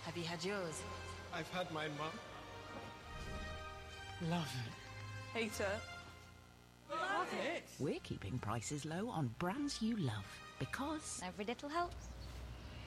Have you had yours? I've had my mum. Love it. Hate it. Love it. We're keeping prices low on brands you love because Every little helps.